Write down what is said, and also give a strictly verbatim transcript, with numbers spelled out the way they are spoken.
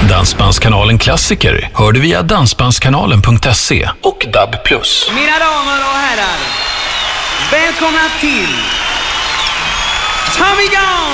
Dansbandskanalen Klassiker hör du via dansbandskanalen punkt se och D A B plus. Mina damer och herrar, välkomna till Tommy Gunn!